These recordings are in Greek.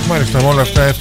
Μάλιστα, με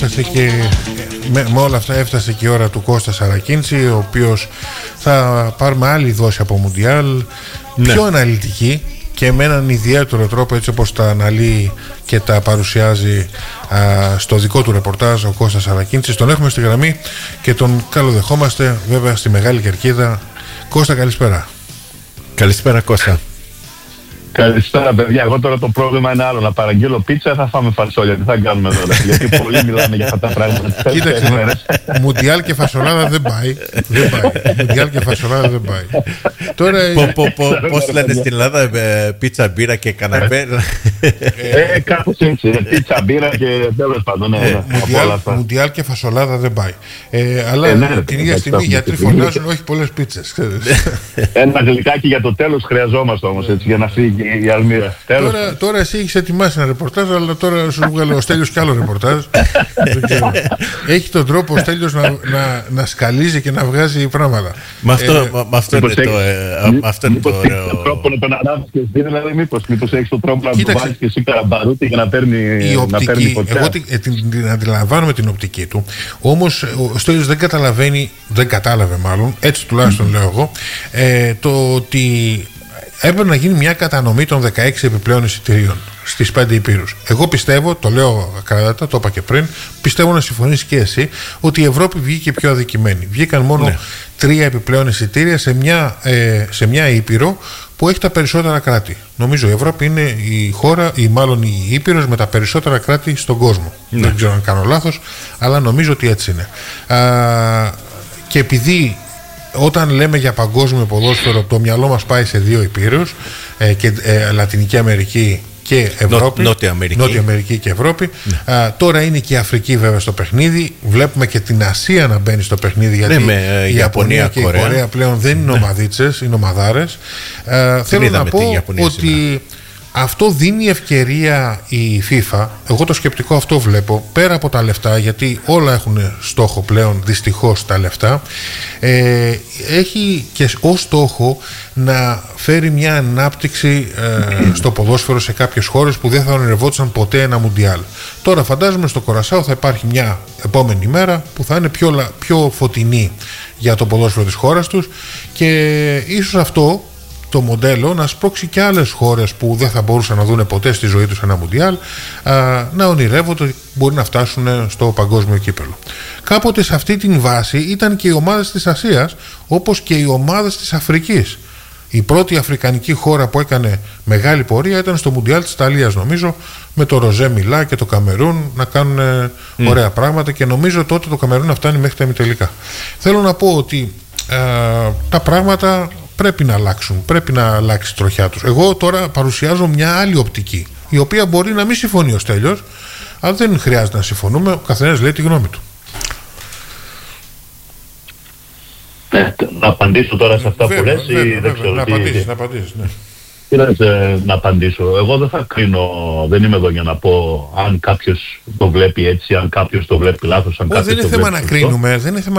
όλα αυτά έφτασε και η ώρα του Κώστα Σαρακίνηση, ο οποίος θα πάρουμε άλλη δόση από Μουντιάλ, πιο αναλυτική και με έναν ιδιαίτερο τρόπο, έτσι όπως τα αναλύει και τα παρουσιάζει στο δικό του ρεπορτάζ ο Κώστας Σαρακίνησης. Τον έχουμε στη γραμμή και τον καλοδεχόμαστε βέβαια στη Μεγάλη Κερκίδα. Κώστα, καλησπέρα. Καλησπέρα, Κώστα. Καλησπέρα, παιδιά. Εγώ τώρα το πρόβλημα είναι άλλο. Να παραγγείλω πίτσα, θα φάμε φασόλια. Τι θα κάνουμε τώρα? Γιατί πολλοί μιλάμε για αυτά τα πράγματα. Κοίταξε, Μουντιάλ και φασολάδα δεν πάει. Μουντιάλ και φασολάδα δεν πάει. Πώς λένε στην Ελλάδα, πίτσα, μπύρα και καναπέ? Κάπως έτσι. Πίτσα, μπύρα και τέλος πάντων. Μουντιάλ και φασολάδα δεν πάει. Αλλά την ίδια στιγμή οι γιατροί φωνάζουν όχι πολλές πίτσες. Ένα γλυκάκι για το τέλος χρειαζόμαστε όμως, έτσι, για να φύγει η Αλμύρα. Τώρα εσύ έχεις ετοιμάσει ένα ρεπορτάζ, αλλά τώρα σου βγάλε ο Στέλιος κι άλλο ρεπορτάζ. Έχει τον τρόπο ο Στέλιος να σκαλίζει και να βγάζει πράγματα. Αυτό είναι το ωραίο. Μήπως έχεις τον τρόπο να τον ανάβεις και εσύ, δηλαδή μήπως έχεις τον τρόπο να τον βάλεις και εσύ καραμπαρούτη για να παίρνει φωτιά? Εγώ την αντιλαμβάνομαι την οπτική του, όμως ο Στέλιος δεν κατάλαβε μάλλον, έτσι τουλάχιστον λέω εγώ, το ότι έπρεπε να γίνει μια κατανομή των 16 επιπλέον εισιτηρίων στις 5 υπήρους. Εγώ πιστεύω, το λέω ακράδαντα, το είπα και πριν, πιστεύω να συμφωνείς και εσύ, ότι η Ευρώπη βγήκε πιο αδικημένη. Βγήκαν μόνο 3 επιπλέον εισιτήρια σε μια ήπειρο που έχει τα περισσότερα κράτη. Νομίζω η Ευρώπη είναι η χώρα, ή μάλλον η ήπειρος με τα περισσότερα κράτη στον κόσμο. Δεν ξέρω αν κάνω λάθος, αλλά νομίζω ότι έτσι είναι. Και επειδή όταν λέμε για παγκόσμιο ποδόσφαιρο, το μυαλό μας πάει σε 2 υπήρους, και Λατινική Αμερική και Ευρώπη, Νότια Αμερική και Ευρώπη. Τώρα είναι και η Αφρική βέβαια στο παιχνίδι. Βλέπουμε και την Ασία να μπαίνει στο παιχνίδι, γιατί η Ιαπωνία και η Κορέα πλέον δεν είναι ομαδίτσες, είναι ομαδάρες. Θέλω να πω ότι αυτό δίνει ευκαιρία η FIFA. Εγώ το σκεπτικό αυτό βλέπω, πέρα από τα λεφτά, γιατί όλα έχουν στόχο πλέον δυστυχώς τα λεφτά, έχει και ως στόχο να φέρει μια ανάπτυξη στο ποδόσφαιρο σε κάποιες χώρες που δεν θα ονειρευόντουσαν ποτέ ένα Μουντιάλ. Τώρα φαντάζομαι στο Κορασάο θα υπάρχει μια επόμενη μέρα που θα είναι πιο φωτεινή για το ποδόσφαιρο της χώρας τους, και ίσως αυτό το μοντέλο να σπρώξει και άλλες χώρες που δεν θα μπορούσαν να δουν ποτέ στη ζωή τους ένα Μουντιάλ, να ονειρεύονται ότι μπορεί να φτάσουν στο παγκόσμιο κύπελλο. Κάποτε σε αυτή την βάση ήταν και οι ομάδες της Ασίας, όπως και οι ομάδες της Αφρικής. Η πρώτη αφρικανική χώρα που έκανε μεγάλη πορεία ήταν στο Μουντιάλ της Ιταλίας, νομίζω, με το Ροζέ Μιλά και το Καμερούν να κάνουν ωραία πράγματα, και νομίζω τότε το Καμερούν να φτάνει μέχρι τα ημιτελικά. Θέλω να πω ότι τα πράγματα πρέπει να αλλάξουν, πρέπει να αλλάξει η τροχιά τους. Εγώ τώρα παρουσιάζω μια άλλη οπτική, η οποία μπορεί να μην συμφωνεί ο Στέλιος, αλλά δεν χρειάζεται να συμφωνούμε, ο καθένας λέει τη γνώμη του. Να απαντήσω τώρα σε αυτά που λες, ή δεν ξέρω? Να απαντήσεις, ναι. Να απαντήσω. Εγώ δεν θα κρίνω, δεν είμαι εδώ για να πω αν κάποιος το βλέπει έτσι, αν κάποιος το βλέπει λάθος, αν κάποιος δεν είναι θέμα να κρίνουμε, δεν είναι θέμα